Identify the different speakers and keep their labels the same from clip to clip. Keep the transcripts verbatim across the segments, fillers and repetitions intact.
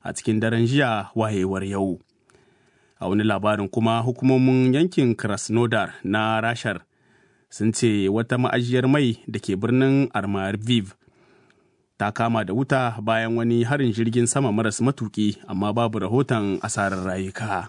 Speaker 1: a cikin daren jiya wayewar yau. A wani labarin kuma hukumomin yankin Krasnodar na Rashar sun ce wata ma'ajiyar mai da ke birnin Armarviv ta kama da wuta bayan wani harin jirgin sama maras matuki, amma babu rahoton asarar rayuka.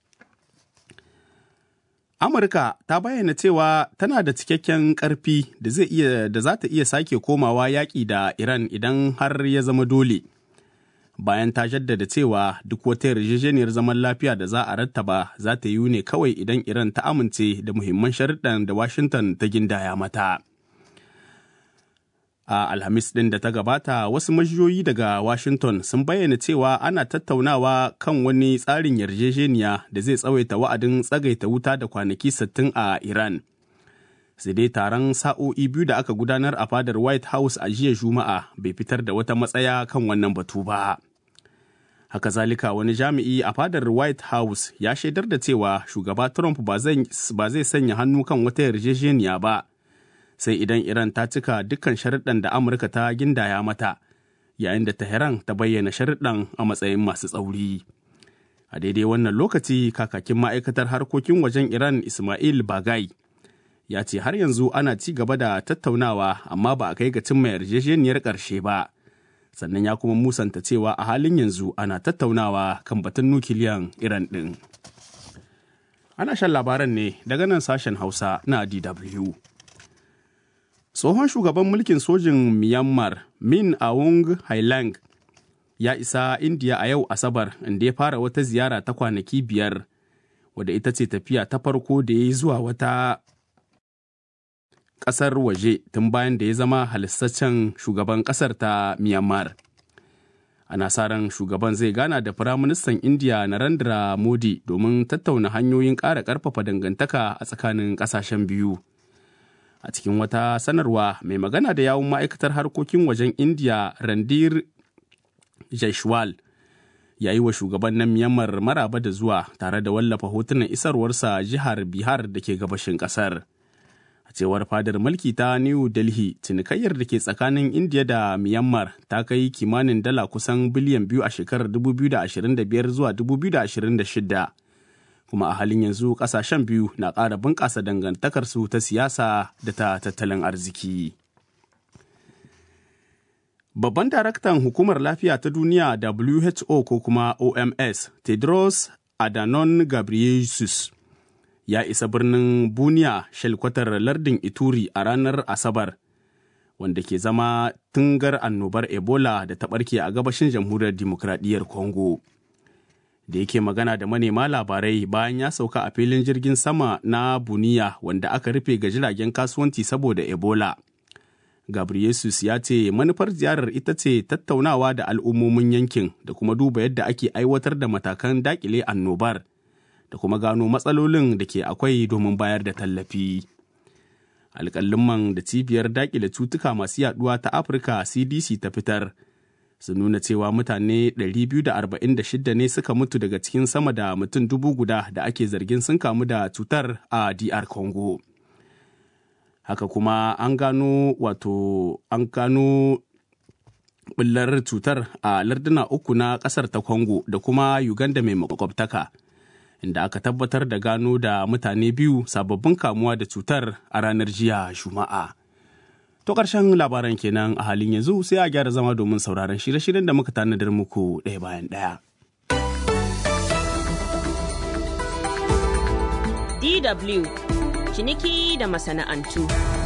Speaker 1: Amurka ta bayyana cewa tana da cikakken ƙarfi da zai iya da za ta iya sake komawa yaƙi da Iran idan har ya zama dole. Bayan ta jaddada cewa duk wata yarjejeniyar zaman lafiya da za a rattaba za ta yiwu ne kawai idan Iran ta amince da muhimman sharuɗan da Washington ta gindaya mata. A Alhamis ɗin da ta gabata, wasu majiyoyi daga Washington sun bayyana cewa ana tattaunawa kan wani tsarin yarjejeniya da zai tsawaita wa'adin tsagaita wuta da kwanaki sittin a Iran. Sai dai taron sa'o'i biyu da aka gudanar a fadar White House a jiya Juma'a bai fitar da wata matsaya kan wannan batu ba. Haka zalika wani jami'i a fadar White House ya shaidar da cewa shugaba Trump ba zai sanya hannu kan wata yarjejeniya ba. sai idan Iran ta cika dukkan sharuɗan da Amurka ta gindaya mata, yayin da Tehran ta bayyana sharuɗan a matsayin masu tsauri. A daidai wannan lokaci, kakakin ma'aikatar harkokin wajen Iran Ismail Bagai ya ce har yanzu ana ci gaba da tattaunawa, amma ba a kai ga cimma yarjejeniyar ƙarshe ba. Sannan ya kuma musanta cewa a halin yanzu ana tattaunawa kan batun nukiliyan Iran ɗin. Ana shan labaran ne daga nan sashen Hausa na D W. Tsohon shugaban mulkin sojin Myanmar, Min Aung Hlaing, ya isa Indiya a yau Asabar, inda ya fara wata ziyara ta kwanaki biyar, wadda ita ce tafiya ta farko da ya yi zuwa wata ƙasar waje tun bayan da ya zama halistaccen shugaban ƙasar ta Myanmar. Ana sa ran shugaban zai gana da Firaministan Indiya Narendra Modi domin tattauna hanyoyin ƙara ƙarfafa dangantaka a tsakanin ƙasashen biyu. A cikin wata sanarwa, mai magana da yawun ma'aikatar harkokin wajen Indiya Randir Jaiswal ya yi wa shugaban na Myanmar maraba da zuwa, tare da wallafa hotunan isarwarsa jihar Bihar da ke gabashin ƙasar. A cewar fadar mulki ta New Delhi, cinikayyar da ke tsakanin Indiya da Myanmar ta kai kimanin dala kusan biliyan biyu a shekarar dubu biyu da ashirin da biyar zuwa dubu biyu da ashirin da shida. Kuma a halin yanzu kasashen biyu na ƙara bunƙasa dangantakarsu ta siyasa da ta tattalin arziki. Babban daraktan Hukumar Lafiya ta Duniya W H O ko kuma O M S, Tedros Adhanom Ghebreyesus, ya isa birnin Bunia, shelkwatar lardin Ituri a ranar Asabar, wanda ke zama tungar annobar Ebola da ta ɓarke a gabashin Jamhuriyar Dimokradiyyar Congo. Da yake magana da manema labarai bayan ya sauka a filin jirgin sama na Buniya, wanda aka rufe ga jiragen kasuwanci saboda Ebola. Ghebreyesus ya ce manufar ziyarar ita ce tattaunawa da al'ummomin yankin da kuma duba yadda ake aiwatar da matakan dakile annobar da kuma gano matsalolin da ke akwai domin bayar da tallafi. Alƙalin da cibiyar dakile cutuka masu yaduwa ta Afirka C D C ta fitar sun nuna cewa mutane ɗari biyu da arba'in da shida ne suka mutu daga cikin sama da mutum dubu guda da ake zargin sun kamu da cutar a D R Congo. Haka kuma an gano wato an gano bullar cutar a larduna uku na ƙasar ta Congo da kuma Uganda mai makwabtaka, inda aka tabbatar da gano da mutane biyu sababbin kamuwa da cutar a ranar jiya Juma'a. To ƙarshen labaran kenan a halin yanzu, sai a gyara zama domin sauraron shirye-shiryen da muka tanadar muku ɗaya bayan ɗaya.
Speaker 2: D W ciniki da masana'antu.